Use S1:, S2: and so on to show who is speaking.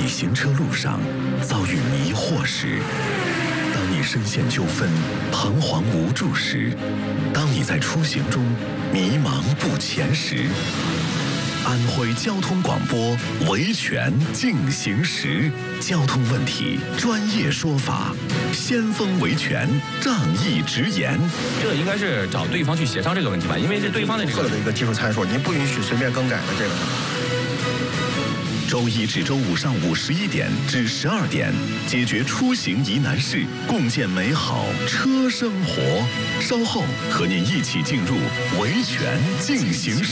S1: 行车路上遭遇迷惑时，当你深陷纠纷、彷徨无助时，当你在出行中迷茫不前时，安徽交通广播维权进行时，交通问题专业说法，先锋维权仗义直言。
S2: 这应该是找对方去协商这个问题吧，因为这对方的这个
S3: 一个技术参数，您不允许随便更改的这个。
S1: 周一至周五上午11点至12点，解决出行疑难事，共建美好车生活。稍后和您一起进入维权进行时。